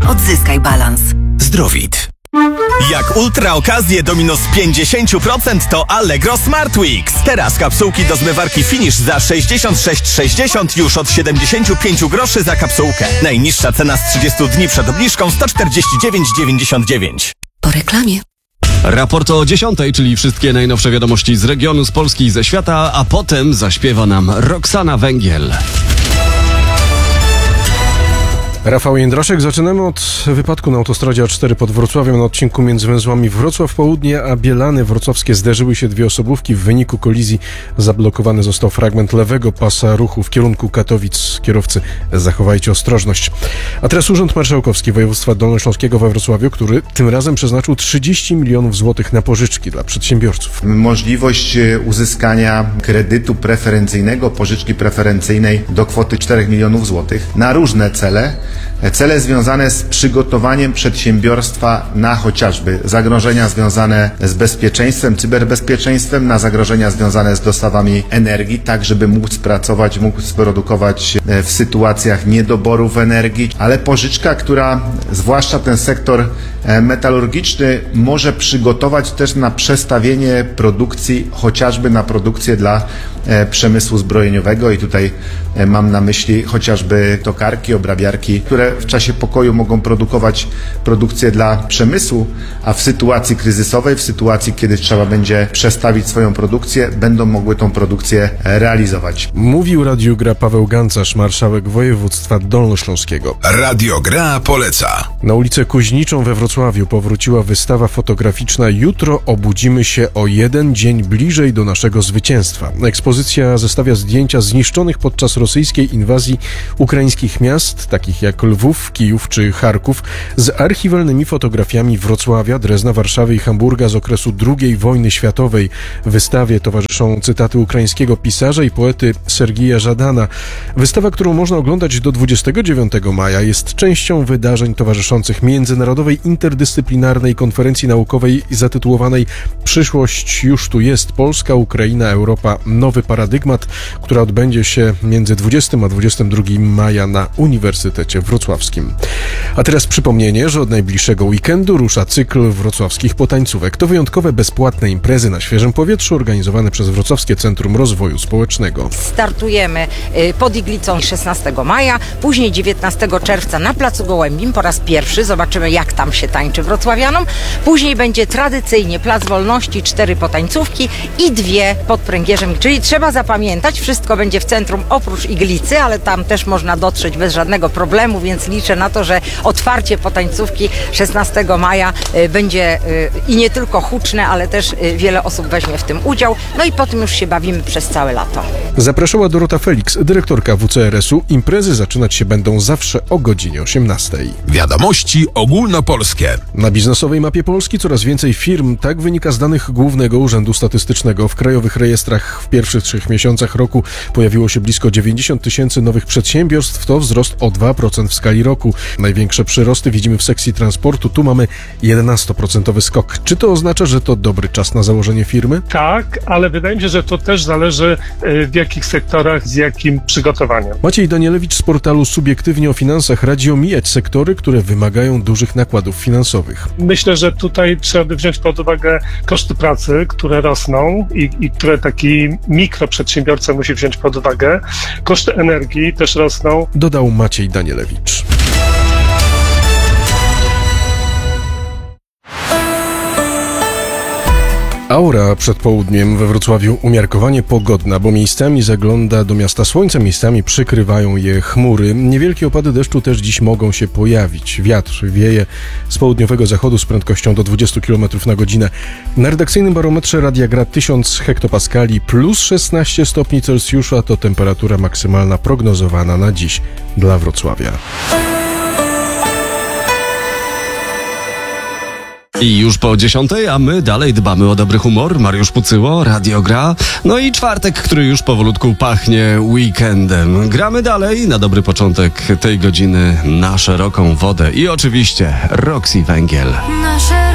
Odzyskaj balans. Zdrowit. Jak ultra okazje do minus 50% to Allegro Smart Weeks. Teraz kapsułki do zmywarki Finish za 66,60 już od 75 groszy za kapsułkę. Najniższa cena z 30 dni przed obniżką 149,99. Po reklamie. Raport o 10, czyli wszystkie najnowsze wiadomości z regionu, z Polski i ze świata, a potem zaśpiewa nam Roxana Węgiel. Rafał Jędraszek. Zaczynamy od wypadku na autostradzie A4 pod Wrocławiem na odcinku między węzłami Wrocław Południe a Bielany Wrocławskie. Zderzyły się dwie osobówki. W wyniku kolizji zablokowany został fragment lewego pasa ruchu w kierunku Katowic. Kierowcy, zachowajcie ostrożność. A teraz Urząd Marszałkowski Województwa Dolnośląskiego we Wrocławiu, który tym razem przeznaczył 30 milionów złotych na pożyczki dla przedsiębiorców. Możliwość uzyskania kredytu preferencyjnego, pożyczki preferencyjnej do kwoty 4 milionów złotych na różne cele. Cele związane z przygotowaniem przedsiębiorstwa na chociażby zagrożenia związane z bezpieczeństwem, cyberbezpieczeństwem, na zagrożenia związane z dostawami energii, tak żeby móc pracować, móc produkować w sytuacjach niedoborów energii, ale pożyczka, która zwłaszcza ten sektor metalurgiczny może przygotować też na przestawienie produkcji, chociażby na produkcję dla przemysłu zbrojeniowego i tutaj mam na myśli chociażby tokarki, obrabiarki, które w czasie pokoju mogą produkować produkcję dla przemysłu, a w sytuacji kryzysowej, w sytuacji, kiedy trzeba będzie przestawić swoją produkcję, będą mogły tą produkcję realizować. Mówił Radiu Gra Paweł Gancarz, marszałek województwa dolnośląskiego. Radio Gra poleca. Na ulicę Kuźniczą we Wrocławiu powróciła wystawa fotograficzna Jutro obudzimy się o jeden dzień bliżej do naszego zwycięstwa. Ekspozycja zestawia zdjęcia zniszczonych podczas rosyjskiej inwazji ukraińskich miast, takich jak Lwów, Kijów czy Charków, z archiwalnymi fotografiami Wrocławia, Drezna, Warszawy i Hamburga z okresu II wojny światowej. Wystawie towarzyszą cytaty ukraińskiego pisarza i poety Sergija Żadana. Wystawa, którą można oglądać do 29 maja, jest częścią wydarzeń towarzyszących Międzynarodowej Interdyscyplinarnej Konferencji Naukowej zatytułowanej Przyszłość już tu jest. Polska, Ukraina, Europa. Nowy paradygmat, która odbędzie się między 20 a 22 maja na Uniwersytecie Wrocławskim. A teraz przypomnienie, że od najbliższego weekendu rusza cykl wrocławskich potańcówek. To wyjątkowe, bezpłatne imprezy na świeżym powietrzu organizowane przez Wrocławskie Centrum Rozwoju Społecznego. Startujemy pod Iglicą 16 maja, później 19 czerwca na Placu Gołębim po raz pierwszy. Zobaczymy, jak tam się tańczy wrocławianom. Później będzie tradycyjnie Plac Wolności, 4 potańcówki i 2 pod Pręgierzem. Czyli trzeba zapamiętać, wszystko będzie w centrum oprócz Iglicy, ale tam też można dotrzeć bez żadnego problemu, więc liczę na to, że otwarcie potańcówki 16 maja będzie i nie tylko huczne, ale też wiele osób weźmie w tym udział. No i potem już się bawimy przez całe lato. Zapraszała Dorota Felix, dyrektorka WCRS-u. Imprezy zaczynać się będą zawsze o godzinie 18. Wiadomości ogólnopolskie. Na biznesowej mapie Polski coraz więcej firm. Tak wynika z danych Głównego Urzędu Statystycznego. W krajowych rejestrach w pierwszych 3 miesiącach roku pojawiło się blisko 90 tysięcy nowych przedsiębiorstw. To wzrost o 2% w skali roku. Największe przyrosty widzimy w sekcji transportu. Tu mamy 11% skok. Czy to oznacza, że to dobry czas na założenie firmy? Tak, ale wydaje mi się, że to też zależy w jakich sektorach, z jakim przygotowaniem. Maciej Danielewicz z portalu Subiektywnie o Finansach radzi omijać sektory, które wymagają dużych nakładów finansowych. Myślę, że tutaj trzeba by wziąć pod uwagę koszty pracy, które rosną i które taki mikroprzedsiębiorca musi wziąć pod uwagę. Koszty energii też rosną. Dodał Maciej Danielewicz. Aura przed południem we Wrocławiu umiarkowanie pogodna, bo miejscami zagląda do miasta słońce, miejscami przykrywają je chmury. Niewielkie opady deszczu też dziś mogą się pojawić. Wiatr wieje z południowego zachodu z prędkością do 20 km na godzinę. Na redakcyjnym barometrze Radia Gra 1000 hektopaskali plus 16 stopni Celsjusza to temperatura maksymalna prognozowana na dziś dla Wrocławia. I już po 10, a my dalej dbamy o dobry humor. Mariusz Pucyło, Radio Gra. No i czwartek, który już powolutku pachnie weekendem. Gramy dalej na dobry początek tej godziny na szeroką wodę. I oczywiście Roxy Węgiel.